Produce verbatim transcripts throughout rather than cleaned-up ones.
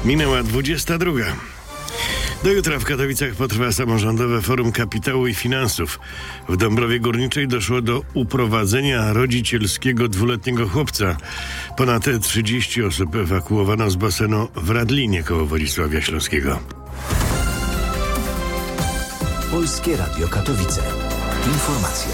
Minęła dwudziesta druga. Do jutra w Katowicach potrwa samorządowe Forum Kapitału i Finansów. W Dąbrowie Górniczej doszło do uprowadzenia rodzicielskiego dwuletniego chłopca. Ponad trzydzieści osób ewakuowano z basenu w Radlinie koło Wodzisławia Śląskiego. Polskie Radio Katowice. Informacje.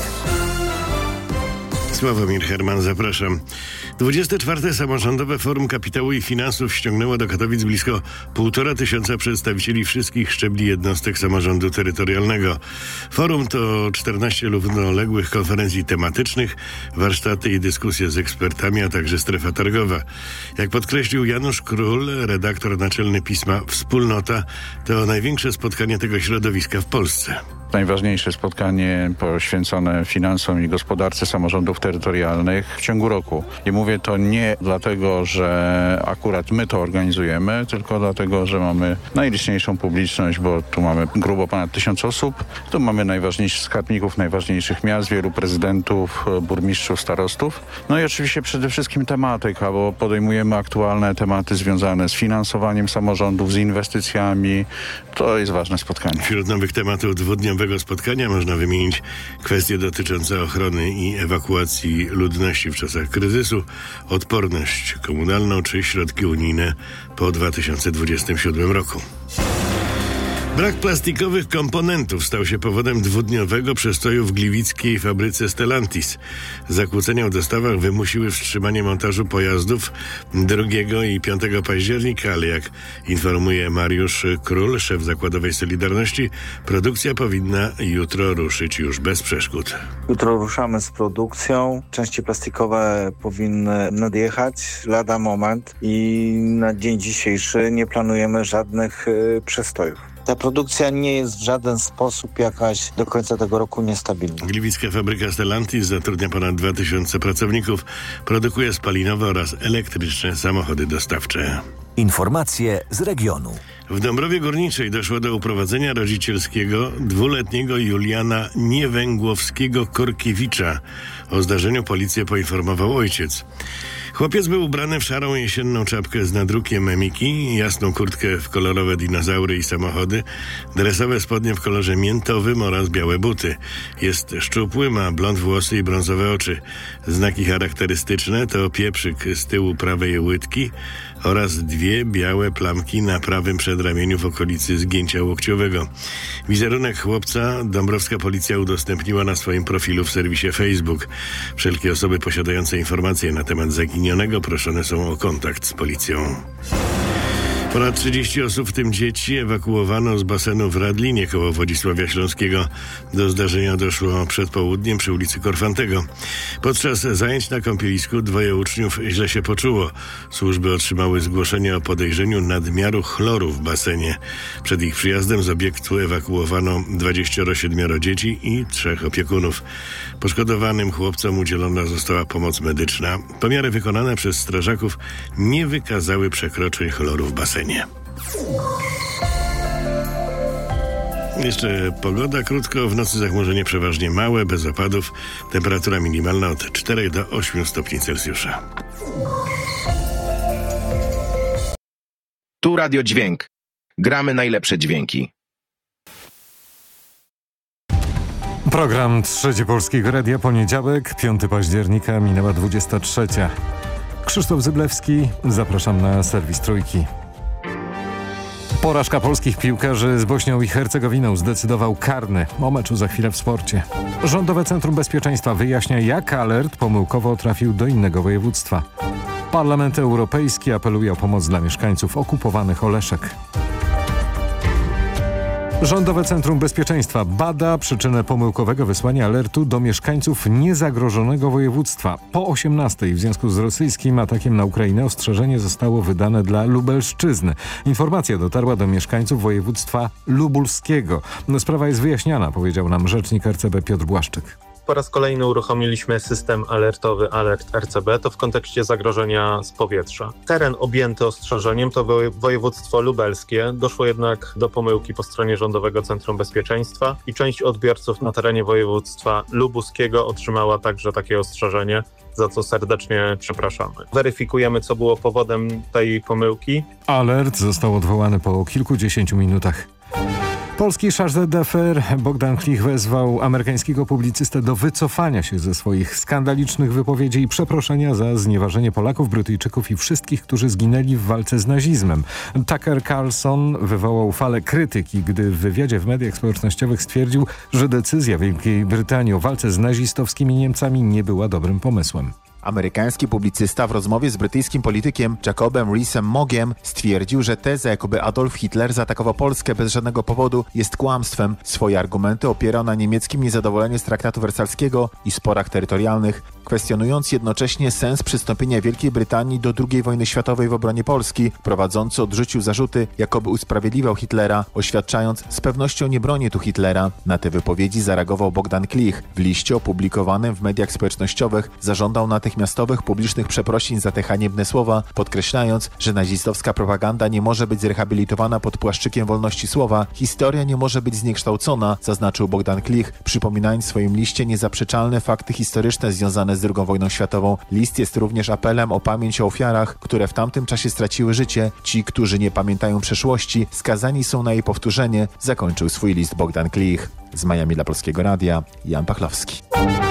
Sławomir Herman, zapraszam. dwudzieste czwarte Samorządowe Forum Kapitału i Finansów ściągnęło do Katowic blisko półtora tysiąca przedstawicieli wszystkich szczebli jednostek samorządu terytorialnego. Forum to czternaście równoległych konferencji tematycznych, warsztaty i dyskusje z ekspertami, a także strefa targowa. Jak podkreślił Janusz Król, redaktor naczelny pisma Wspólnota, to największe spotkanie tego środowiska w Polsce. Najważniejsze spotkanie poświęcone finansom i gospodarce samorządów terytorialnych w ciągu roku. I mówię to nie dlatego, że akurat my to organizujemy, tylko dlatego, że mamy najliczniejszą publiczność, bo tu mamy grubo ponad tysiąc osób. Tu mamy najważniejszych skarbników, najważniejszych miast, wielu prezydentów, burmistrzów, starostów. No i oczywiście przede wszystkim tematyka, bo podejmujemy aktualne tematy związane z finansowaniem samorządów, z inwestycjami. To jest ważne spotkanie. Wśród nowych tematów dwudniowego spotkania można wymienić kwestie dotyczące ochrony i ewakuacji ludności w czasach kryzysu, odporność komunalną czy środki unijne po dwa tysiące dwudziestym siódmym roku. Brak plastikowych komponentów stał się powodem dwudniowego przestoju w gliwickiej fabryce Stellantis. Zakłócenia w dostawach wymusiły wstrzymanie montażu pojazdów drugiego i piątego października, ale jak informuje Mariusz Król, szef zakładowej Solidarności, produkcja powinna jutro ruszyć już bez przeszkód. Jutro ruszamy z produkcją. Części plastikowe powinny nadjechać lada moment i na dzień dzisiejszy nie planujemy żadnych y, przestojów. Ta produkcja nie jest w żaden sposób jakaś do końca tego roku niestabilna. Gliwicka fabryka Stellantis zatrudnia ponad dwa tysiące pracowników, produkuje spalinowe oraz elektryczne samochody dostawcze. Informacje z regionu. W Dąbrowie Górniczej doszło do uprowadzenia rodzicielskiego dwuletniego Juliana Niewęgłowskiego-Korkiewicza. O zdarzeniu policję poinformował ojciec. Chłopiec był ubrany w szarą jesienną czapkę z nadrukiem Miki, jasną kurtkę w kolorowe dinozaury i samochody, dresowe spodnie w kolorze miętowym oraz białe buty. Jest szczupły, ma blond włosy i brązowe oczy. Znaki charakterystyczne to pieprzyk z tyłu prawej łydki oraz dwie białe plamki na prawym przedramieniu w okolicy zgięcia łokciowego. Wizerunek chłopca dąbrowska policja udostępniła na swoim profilu w serwisie Facebook. Wszelkie osoby posiadające informacje na temat zaginionego proszone są o kontakt z policją. Ponad trzydzieści osób, w tym dzieci, ewakuowano z basenu w Radlinie koło Wodzisławia Śląskiego. Do zdarzenia doszło przed południem przy ulicy Korfantego. Podczas zajęć na kąpielisku dwoje uczniów źle się poczuło. Służby otrzymały zgłoszenie o podejrzeniu nadmiaru chloru w basenie. Przed ich przyjazdem z obiektu ewakuowano dwadzieścia siedem dzieci i trzech opiekunów. Poszkodowanym chłopcom udzielona została pomoc medyczna. Pomiary wykonane przez strażaków nie wykazały przekroczeń chloru w basenie. Jeszcze pogoda krótko, w nocy zachmurzenie przeważnie małe, bez opadów. Temperatura minimalna od czterech do ośmiu stopni Celsjusza. Tu Radio Dźwięk. Gramy najlepsze dźwięki. Program Trzeci Polskiego Radia, poniedziałek, piątego października, minęła dwudziesta trzecia. Krzysztof Zyblewski, zapraszam na serwis Trójki. Porażka polskich piłkarzy z Bośnią i Hercegowiną zdecydował karny. O meczu za chwilę w sporcie. Rządowe Centrum Bezpieczeństwa wyjaśnia, jak alert pomyłkowo trafił do innego województwa. Parlament Europejski apeluje o pomoc dla mieszkańców okupowanych Oleszek. Rządowe Centrum Bezpieczeństwa bada przyczynę pomyłkowego wysłania alertu do mieszkańców niezagrożonego województwa. Po osiemnastej w związku z rosyjskim atakiem na Ukrainę ostrzeżenie zostało wydane dla Lubelszczyzny. Informacja dotarła do mieszkańców województwa lubelskiego. Sprawa jest wyjaśniana, powiedział nam rzecznik R C B Piotr Błaszczyk. po raz kolejny uruchomiliśmy system alertowy Alert R C B, to w kontekście zagrożenia z powietrza. Teren objęty ostrzeżeniem to województwo lubelskie. Doszło jednak do pomyłki po stronie Rządowego Centrum Bezpieczeństwa i część odbiorców na terenie województwa lubuskiego otrzymała także takie ostrzeżenie, za co serdecznie przepraszamy. Weryfikujemy, co było powodem tej pomyłki. Alert został odwołany po kilkudziesięciu minutach. Polski chargé d'affaires Bogdan Klich wezwał amerykańskiego publicystę do wycofania się ze swoich skandalicznych wypowiedzi i przeproszenia za znieważenie Polaków, Brytyjczyków i wszystkich, którzy zginęli w walce z nazizmem. Tucker Carlson wywołał falę krytyki, gdy w wywiadzie w mediach społecznościowych stwierdził, że decyzja Wielkiej Brytanii o walce z nazistowskimi Niemcami nie była dobrym pomysłem. Amerykański publicysta w rozmowie z brytyjskim politykiem Jacobem Rees-Moggiem stwierdził, że teza, jakoby Adolf Hitler zaatakował Polskę bez żadnego powodu, jest kłamstwem. Swoje argumenty opierał na niemieckim niezadowoleniu z traktatu wersalskiego i sporach terytorialnych, kwestionując jednocześnie sens przystąpienia Wielkiej Brytanii do drugiej wojny światowej w obronie Polski. Prowadzący odrzucił zarzuty, jakoby usprawiedliwiał Hitlera, oświadczając: z pewnością nie bronię tu Hitlera. Na te wypowiedzi zareagował Bogdan Klich. W liście opublikowanym w mediach społecznościowych zażądał natychmiastowych publicznych przeprosin za te haniebne słowa, podkreślając, że nazistowska propaganda nie może być zrehabilitowana pod płaszczykiem wolności słowa. Historia nie może być zniekształcona, zaznaczył Bogdan Klich, przypominając w swoim liście niezaprzeczalne fakty historyczne związane z drugą wojną światową. List jest również apelem o pamięć o ofiarach, które w tamtym czasie straciły życie. Ci, którzy nie pamiętają przeszłości, skazani są na jej powtórzenie, zakończył swój list Bogdan Klich. Z Miami dla Polskiego Radia, Jan Pachlowski.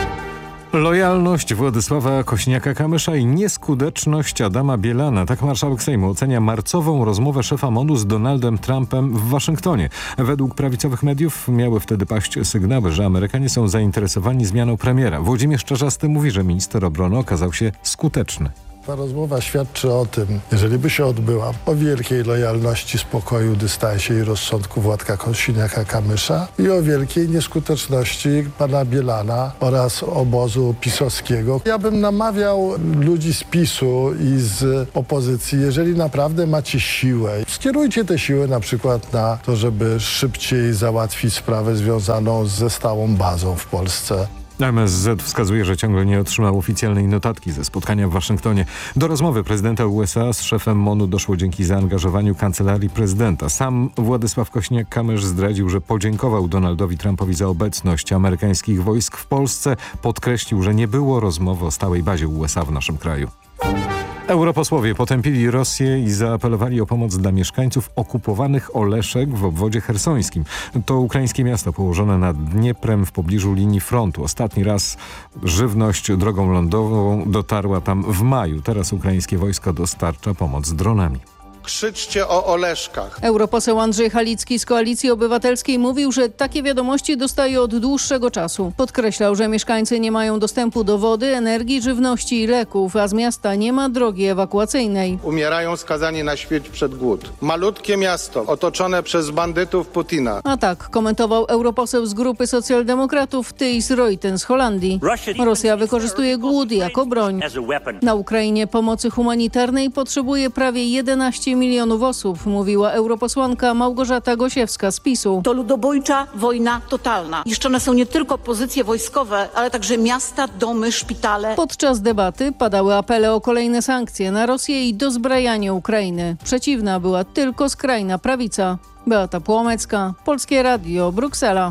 Lojalność Władysława Kośniaka-Kamysza i nieskuteczność Adama Bielana. Tak marszałek Sejmu ocenia marcową rozmowę szefa M O N-u z Donaldem Trumpem w Waszyngtonie. Według prawicowych mediów miały wtedy paść sygnały, że Amerykanie są zainteresowani zmianą premiera. Włodzimierz Czarzasty mówi, że minister obrony okazał się skuteczny. Ta rozmowa świadczy o tym, jeżeli by się odbyła, o wielkiej lojalności, spokoju, dystansie i rozsądku Władka Kosiniaka-Kamysza i o wielkiej nieskuteczności pana Bielana oraz obozu pisowskiego. Ja bym namawiał ludzi z PiSu i z opozycji, jeżeli naprawdę macie siłę, skierujcie te siły na przykład na to, żeby szybciej załatwić sprawę związaną ze stałą bazą w Polsce. M S Z wskazuje, że ciągle nie otrzymał oficjalnej notatki ze spotkania w Waszyngtonie. Do rozmowy prezydenta U S A z szefem M O N-u doszło dzięki zaangażowaniu kancelarii prezydenta. Sam Władysław Kośniak-Kamysz zdradził, że podziękował Donaldowi Trumpowi za obecność amerykańskich wojsk w Polsce. Podkreślił, że nie było rozmowy o stałej bazie U S A w naszym kraju. Europosłowie potępili Rosję i zaapelowali o pomoc dla mieszkańców okupowanych Oleszek w obwodzie chersońskim. To ukraińskie miasto położone nad Dnieprem w pobliżu linii frontu. Ostatni raz żywność drogą lądową dotarła tam w maju. Teraz ukraińskie wojsko dostarcza pomoc dronami. Krzyczcie o Oleszkach. Europoseł Andrzej Halicki z Koalicji Obywatelskiej mówił, że takie wiadomości dostaje od dłuższego czasu. Podkreślał, że mieszkańcy nie mają dostępu do wody, energii, żywności i leków, a z miasta nie ma drogi ewakuacyjnej. Umierają skazani na śmierć przed głód. Malutkie miasto otoczone przez bandytów Putina. A tak komentował europoseł z grupy socjaldemokratów Thijs Reuten z Holandii. Rosja wykorzystuje głód jako broń. Na Ukrainie pomocy humanitarnej potrzebuje prawie jedenaście milionów osób, mówiła europosłanka Małgorzata Gosiewska z PiSu. To ludobójcza wojna totalna. Niszczone są nie tylko pozycje wojskowe, ale także miasta, domy, szpitale. Podczas debaty padały apele o kolejne sankcje na Rosję i dozbrajanie Ukrainy. Przeciwna była tylko skrajna prawica. Beata Płomecka, Polskie Radio, Bruksela.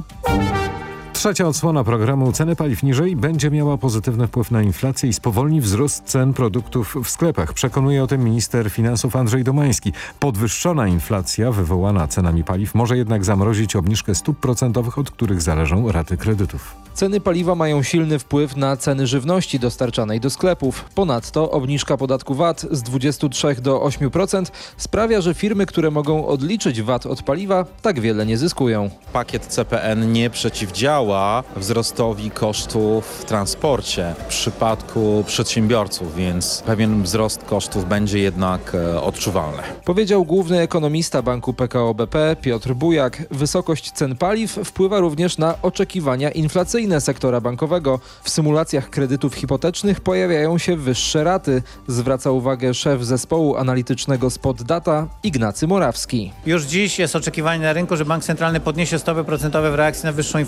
Trzecia odsłona programu Ceny paliw niżej będzie miała pozytywny wpływ na inflację i spowolni wzrost cen produktów w sklepach. Przekonuje o tym minister finansów Andrzej Domański. Podwyższona inflacja wywołana cenami paliw może jednak zamrozić obniżkę stóp procentowych, od których zależą raty kredytów. Ceny paliwa mają silny wpływ na ceny żywności dostarczanej do sklepów. Ponadto obniżka podatku V A T z dwudziestu trzech do ośmiu procent sprawia, że firmy, które mogą odliczyć V A T od paliwa, tak wiele nie zyskują. Pakiet C P N nie przeciwdziała wzrostowi kosztów w transporcie w przypadku przedsiębiorców, więc pewien wzrost kosztów będzie jednak e, odczuwalny. Powiedział główny ekonomista banku P K O B P Piotr Bujak. Wysokość cen paliw wpływa również na oczekiwania inflacyjne sektora bankowego. W symulacjach kredytów hipotecznych pojawiają się wyższe raty, zwraca uwagę szef zespołu analitycznego Spot Data Ignacy Morawski. Już dziś jest oczekiwanie na rynku, że bank centralny podniesie stopy procentowe w reakcji na wyższą inflację.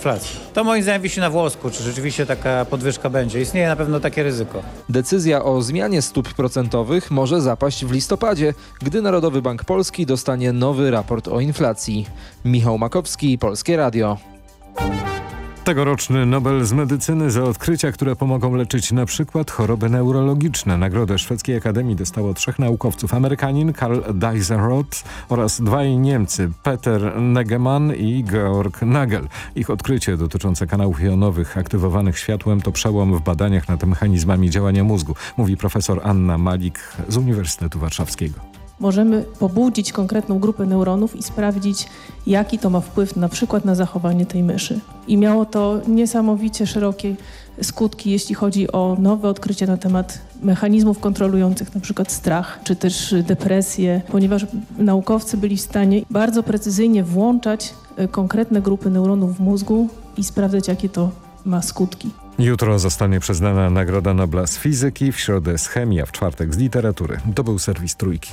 to moim zdaniem wisi na włosku, czy rzeczywiście taka podwyżka będzie. Istnieje na pewno takie ryzyko. Decyzja o zmianie stóp procentowych może zapaść w listopadzie, gdy Narodowy Bank Polski dostanie nowy raport o inflacji. Michał Makowski, Polskie Radio. Tegoroczny Nobel z medycyny za odkrycia, które pomogą leczyć na przykład choroby neurologiczne. Nagrodę Szwedzkiej Akademii dostało trzech naukowców. Amerykanin Karl Dijsselroth oraz dwaj Niemcy, Peter Negemann i Georg Nagel. Ich odkrycie dotyczące kanałów jonowych aktywowanych światłem to przełom w badaniach nad mechanizmami działania mózgu, mówi profesor Anna Malik z Uniwersytetu Warszawskiego. Możemy pobudzić konkretną grupę neuronów i sprawdzić, jaki to ma wpływ na przykład na zachowanie tej myszy. I miało to niesamowicie szerokie skutki, jeśli chodzi o nowe odkrycia na temat mechanizmów kontrolujących na przykład strach, czy też depresję, ponieważ naukowcy byli w stanie bardzo precyzyjnie włączać konkretne grupy neuronów w mózgu i sprawdzać, jakie to ma skutki. Jutro zostanie przyznana Nagroda Nobla z fizyki, w środę z chemii, a w czwartek z literatury. To był serwis Trójki.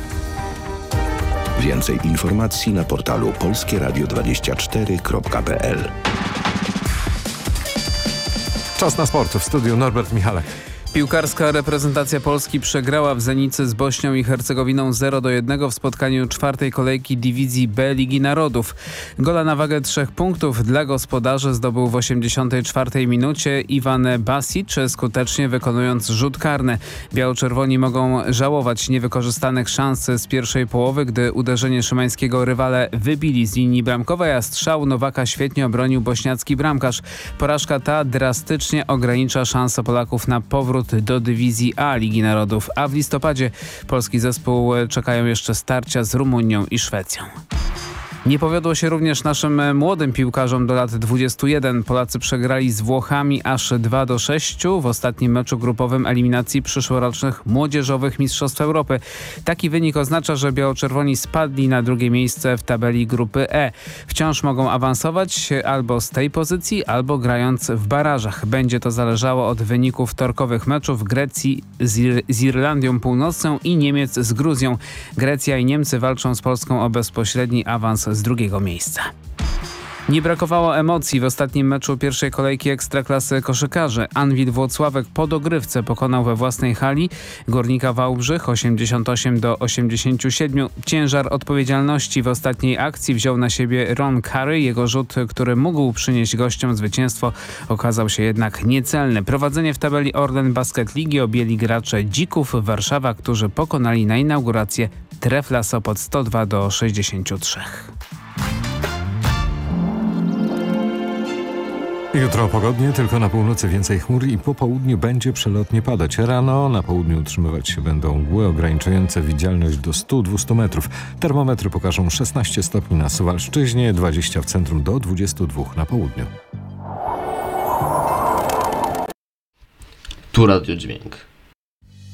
Więcej informacji na portalu polskie radio dwadzieścia cztery kropka p l. Czas na sport. W studiu Norbert Michalek. Piłkarska reprezentacja Polski przegrała w Zenicy z Bośnią i Hercegowiną zero do jednego w spotkaniu czwartej kolejki dywizji B Ligi Narodów. Gola na wagę trzech punktów dla gospodarzy zdobył w osiemdziesiątej czwartej minucie Iwan Basic, skutecznie wykonując rzut karny. Biało-czerwoni mogą żałować niewykorzystanych szans z pierwszej połowy, gdy uderzenie szymańskiego rywale wybili z linii bramkowej, a strzał Nowaka świetnie obronił bośniacki bramkarz. Porażka ta drastycznie ogranicza szanse Polaków na powrót do dywizji A Ligi Narodów, a w listopadzie polski zespół czekają jeszcze starcia z Rumunią i Szwecją. Nie powiodło się również naszym młodym piłkarzom do lat dwudziestu jeden. Polacy przegrali z Włochami aż dwa do sześciu w ostatnim meczu grupowym eliminacji przyszłorocznych młodzieżowych Mistrzostw Europy. Taki wynik oznacza, że biało-czerwoni spadli na drugie miejsce w tabeli grupy E. Wciąż mogą awansować albo z tej pozycji, albo grając w barażach. Będzie to zależało od wyników wtorkowych meczów Grecji z, Ir- z Irlandią Północną i Niemiec z Gruzją. Grecja i Niemcy walczą z Polską o bezpośredni awans z drugiego miejsca. Nie brakowało emocji w ostatnim meczu pierwszej kolejki Ekstraklasy koszykarzy. Anwil Włocławek po dogrywce pokonał we własnej hali Górnika Wałbrzych osiemdziesiąt osiem do osiemdziesięciu siedmiu. Ciężar odpowiedzialności w ostatniej akcji wziął na siebie Ron Curry. Jego rzut, który mógł przynieść gościom zwycięstwo, okazał się jednak niecelny. Prowadzenie w tabeli Orlen Basket Ligi objęli gracze Dzików Warszawa, którzy pokonali na inaugurację Trefla Sopot sto dwa do sześćdziesięciu trzech. Jutro pogodnie, tylko na północy więcej chmur i po południu będzie przelotnie padać. Rano na południu utrzymywać się będą mgły ograniczające widzialność do stu do dwustu metrów. Termometry pokażą szesnaście stopni na Suwalszczyźnie, dwadzieścia w centrum do dwudziestu dwóch na południu. Tu Radio Dźwięk.